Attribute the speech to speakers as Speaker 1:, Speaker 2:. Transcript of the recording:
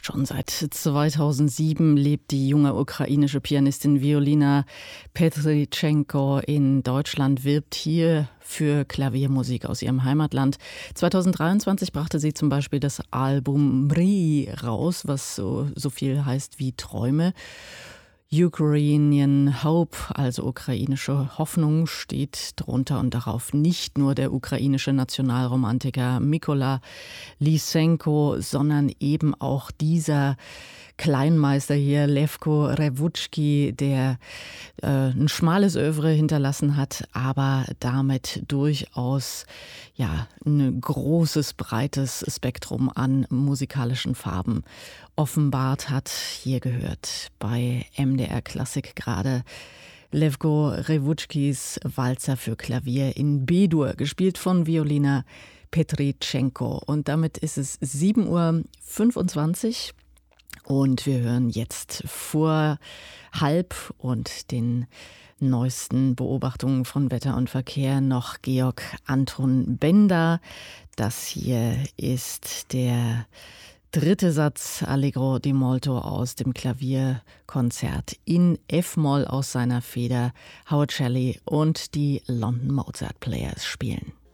Speaker 1: Schon seit 2007 lebt die junge ukrainische Pianistin Violina Petrychenko in Deutschland, wirbt hier für Klaviermusik aus ihrem Heimatland. 2023 brachte sie zum Beispiel das Album Mrii raus, was so viel heißt wie Träume. Ukrainian Hope, also ukrainische Hoffnung, steht drunter und darauf nicht nur der ukrainische Nationalromantiker Mykola Lysenko, sondern eben auch dieser Kleinmeister hier, Lewko Rewutzki, der ein schmales Œuvre hinterlassen hat, aber damit durchaus ein großes, breites Spektrum an musikalischen Farben offenbart hat. Hier gehört bei MDR Klassik gerade Lewko Rewutzkis Walzer für Klavier in B-Dur, gespielt von Violina Petrychenko. Und damit ist es 7:25 Uhr. Und wir hören jetzt vor halb und den neuesten Beobachtungen von Wetter und Verkehr noch Georg Anton Benda. Das hier ist der dritte Satz Allegro di molto aus dem Klavierkonzert in F-Moll aus seiner Feder. Howard Shelley und die London Mozart Players spielen.